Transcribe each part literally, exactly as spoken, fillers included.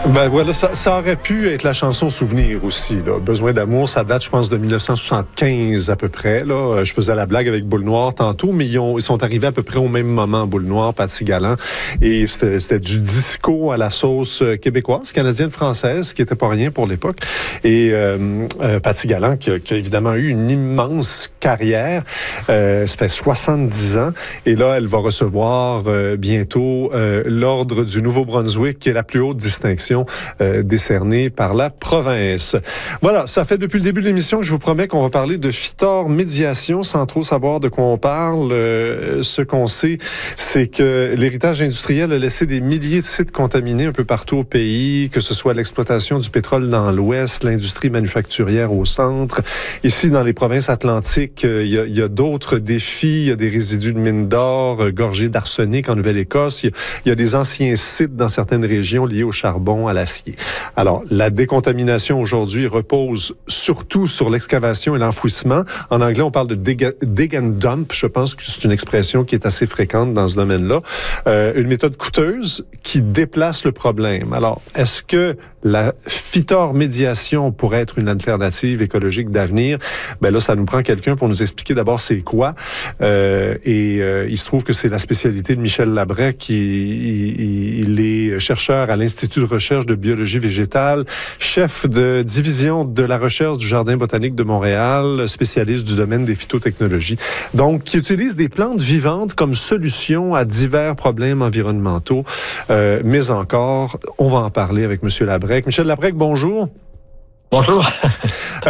Ben voilà, ça, ça aurait pu être la chanson Souvenir aussi. Là. Besoin d'amour, ça date, je pense, de dix-neuf cent soixante-quinze à peu près. Là. Je faisais la blague avec Boule Noire tantôt, mais ils, ont, ils sont arrivés à peu près au même moment, Boule Noire, Patsy Galland. Et c'était, c'était du disco à la sauce québécoise, canadienne-française, qui était pas rien pour l'époque. Et euh, euh, Patsy Galland, qui a, qui a évidemment eu une immense carrière, euh, ça fait soixante-dix ans. Et là, elle va recevoir euh, bientôt euh, l'Ordre du Nouveau-Brunswick, qui est la plus haute distinction Euh, décerné par la province. Voilà, ça fait depuis le début de l'émission que je vous promets qu'on va parler de Fitor Médiation sans trop savoir de quoi on parle. Euh, ce qu'on sait, c'est que l'héritage industriel a laissé des milliers de sites contaminés un peu partout au pays, que ce soit l'exploitation du pétrole dans l'ouest, l'industrie manufacturière au centre. Ici, dans les provinces atlantiques, il y a, il y a d'autres défis. Il y a des résidus de mines d'or euh, gorgés d'arsenic en Nouvelle-Écosse. Il y, a, il y a des anciens sites dans certaines régions liés au charbon, à l'acier. Alors, la décontamination aujourd'hui repose surtout sur l'excavation et l'enfouissement. En anglais, on parle de dig, dig and dump. Je pense que c'est une expression qui est assez fréquente dans ce domaine-là. Euh, une méthode coûteuse qui déplace le problème. Alors, est-ce que la phytormédiation pourrait être une alternative écologique d'avenir? Ben là, ça nous prend quelqu'un pour nous expliquer d'abord c'est quoi. Euh, et euh, il se trouve que c'est la spécialité de Michel Labrec, qui il, il est chercheur à l'Institut de recherche de biologie végétale, chef de division de la recherche du Jardin botanique de Montréal, spécialiste du domaine des phytotechnologies. Donc, qui utilise des plantes vivantes comme solution à divers problèmes environnementaux. Euh, mais encore, on va en parler avec M. Labrec. Michel Labrec, bonjour. Bonjour. euh,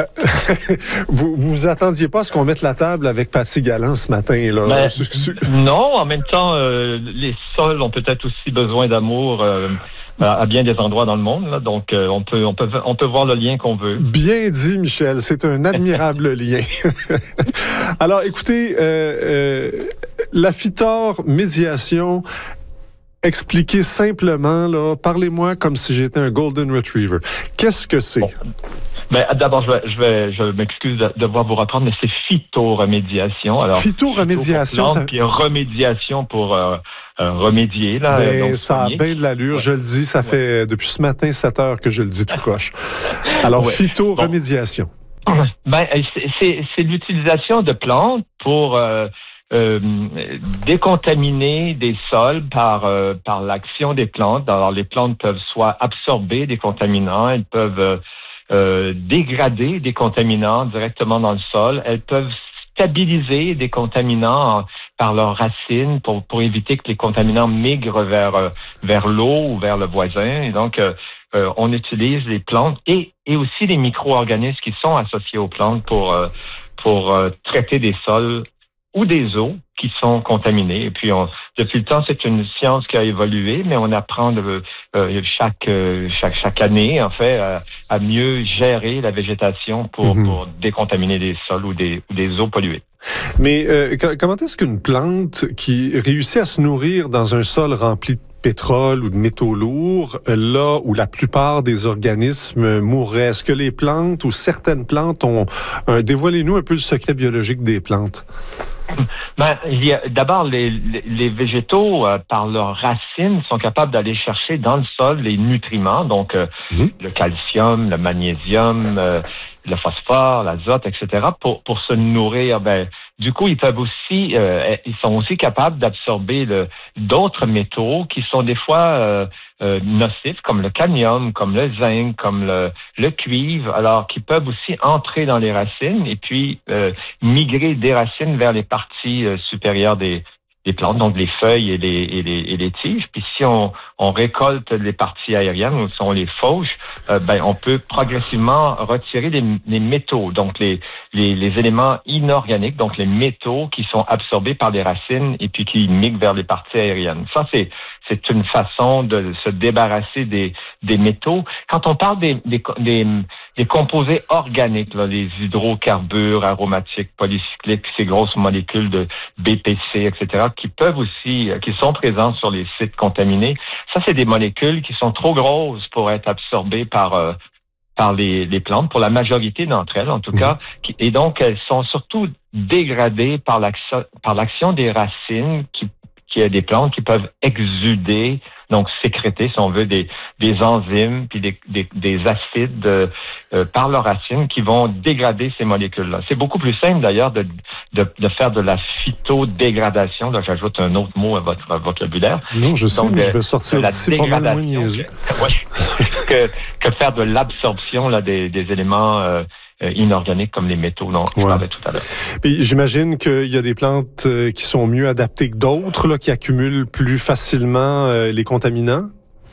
vous vous attendiez pas à ce qu'on mette la table avec Patsy Galland ce matin, là? Ben, non, en même temps, euh, les sols ont peut-être aussi besoin d'amour euh, à bien des endroits dans le monde. Là, donc, euh, on peut on peut on peut voir le lien qu'on veut. Bien dit, Michel. C'est un admirable lien. Alors, écoutez, euh, euh, la phytormédiation. Expliquez simplement, là, parlez-moi comme si j'étais un Golden Retriever. Qu'est-ce que c'est? Bon. Ben, d'abord, je vais, je vais, je m'excuse de devoir vous reprendre, mais c'est phytoremédiation. Alors, phytoremédiation, ça... puis remédiation pour euh, euh, remédier. Là, ben, donc, ça a bien de l'allure, ouais. Je le dis, ça ouais. fait depuis ce matin sept heures que je le dis tout croche. Alors, ouais. phytoremédiation. Bon. Ben, c'est, c'est, c'est l'utilisation de plantes pour... Euh, Euh, décontaminer des sols par euh, par l'action des plantes. Alors, les plantes peuvent soit absorber des contaminants, elles peuvent euh, euh, dégrader des contaminants directement dans le sol, elles peuvent stabiliser des contaminants en, par leurs racines pour pour éviter que les contaminants migrent vers euh, vers l'eau ou vers le voisin. Et donc, euh, euh, on utilise les plantes et et aussi les micro-organismes qui sont associés aux plantes pour euh, pour euh, traiter des sols ou des eaux qui sont contaminées. Et puis, on, depuis le temps, c'est une science qui a évolué, mais on apprend de, euh, chaque, euh, chaque chaque année, en fait, à, à mieux gérer la végétation pour, mm-hmm. pour décontaminer des sols ou des, ou des eaux polluées. Mais euh, comment est-ce qu'une plante qui réussit à se nourrir dans un sol rempli de pétrole ou de métaux lourds, là où la plupart des organismes mourraient, est-ce que les plantes ou certaines plantes ont... Euh, dévoilez-nous un peu le secret biologique des plantes. Ben, il y a, d'abord, les, les, les végétaux, euh, par leurs racines, sont capables d'aller chercher dans le sol les nutriments, donc euh, mmh. le calcium, le magnésium, euh, le phosphore, l'azote, et cetera, pour, pour se nourrir. Ben, du coup, ils peuvent aussi, euh, ils sont aussi capables d'absorber le, d'autres métaux qui sont des fois euh, euh, nocifs, comme le cadmium, comme le zinc, comme le, le cuivre, alors qui peuvent aussi entrer dans les racines et puis euh, migrer des racines vers les parties euh, supérieures des des plantes, donc les feuilles et les, et les, et les tiges. Puis si on, on récolte les parties aériennes, ou si on les fauche, euh, ben on peut progressivement retirer les, les métaux, donc les, les, les éléments inorganiques, donc les métaux qui sont absorbés par les racines et puis qui migrent vers les parties aériennes. Ça, c'est, c'est une façon de se débarrasser des, des métaux. Quand on parle des, des, des, des composés organiques, là, les hydrocarbures aromatiques, polycycliques, ces grosses molécules de B P C, et cetera, qui peuvent aussi, qui sont présents sur les sites contaminés. Ça, c'est des molécules qui sont trop grosses pour être absorbées par euh, par les, les plantes, pour la majorité d'entre elles, en tout mmh. cas. Qui, et donc, elles sont surtout dégradées par l'action, par l'action des racines qui, qui est des plantes qui peuvent exuder donc sécréter, si on veut, des, des enzymes puis des, des, des acides euh, euh, par leurs racines qui vont dégrader ces molécules-là. C'est beaucoup plus simple d'ailleurs de, de, de faire de la phytodégradation. Là, j'ajoute un autre mot à votre vocabulaire. Non, je sais, donc, mais de, je vais sortir d'ici pas mal moins niaiseux. Que, ouais, que, que faire de l'absorption là, des, des éléments euh, inorganiques comme les métaux dont je ouais. parlais tout à l'heure. Puis j'imagine qu'il y a des plantes euh, qui sont mieux adaptées que d'autres, là, qui accumulent plus facilement euh, les contaminants.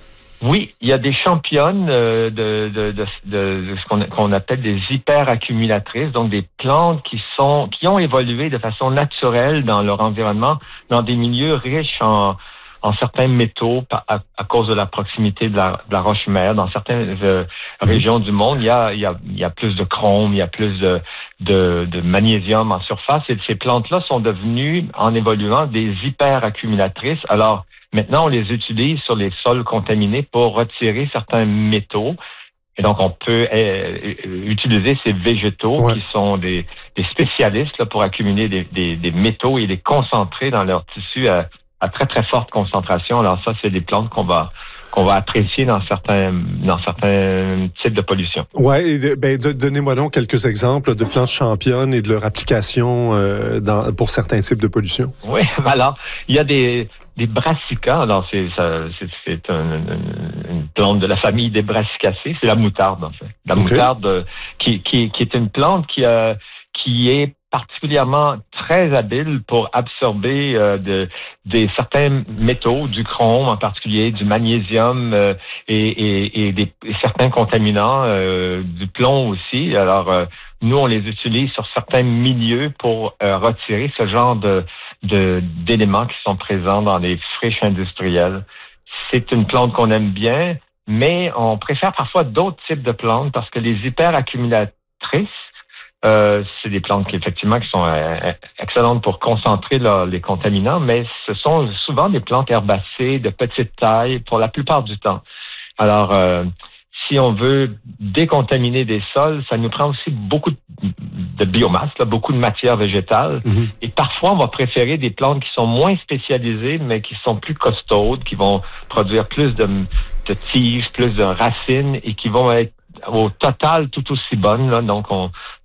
Oui, il y a des championnes euh, de, de, de, de, de ce qu'on, qu'on appelle des hyperaccumulatrices, donc des plantes qui sont qui ont évolué de façon naturelle dans leur environnement, dans des milieux riches en en certains métaux à, à cause de la proximité de la, de la roche-mère. Dans certaines euh, régions du monde, il y a, il y a, il y a plus de chrome, il y a plus de, de, de magnésium en surface. Et ces plantes-là sont devenues, en évoluant, des hyperaccumulatrices. Alors, maintenant, on les utilise sur les sols contaminés pour retirer certains métaux. Et donc, on peut euh, utiliser ces végétaux ouais. qui sont des, des spécialistes là, pour accumuler des, des, des métaux et les concentrer dans leur tissu à à très, très forte concentration. Alors ça, c'est des plantes qu'on va qu'on va apprécier dans certains dans certains types de pollution. Ouais, ben donnez-moi donc quelques exemples de plantes championnes et de leur application euh, dans, pour certains types de pollution. Oui, alors, il y a des des brassicas. Alors, c'est ça, c'est, c'est un, une plante de la famille des brassicacées. C'est la moutarde, en fait. La okay. moutarde qui, qui, qui est une plante qui a qui est particulièrement très habile pour absorber euh, de, des certains métaux, du chrome en particulier, du magnésium euh, et, et, et, des, et certains contaminants, euh, du plomb aussi. Alors, euh, nous, on les utilise sur certains milieux pour euh, retirer ce genre de, de, d'éléments qui sont présents dans les friches industrielles. C'est une plante qu'on aime bien, mais on préfère parfois d'autres types de plantes parce que les hyperaccumulatrices, Euh, c'est des plantes qui, effectivement, qui sont euh, excellentes pour concentrer là, les contaminants, mais ce sont souvent des plantes herbacées de petite taille pour la plupart du temps. Alors, euh, si on veut décontaminer des sols, ça nous prend aussi beaucoup de biomasse, là, beaucoup de matière végétale. Mm-hmm. Et parfois, on va préférer des plantes qui sont moins spécialisées, mais qui sont plus costaudes, qui vont produire plus de, de tiges, plus de racines et qui vont être au total tout aussi bonnes. Là. Donc, on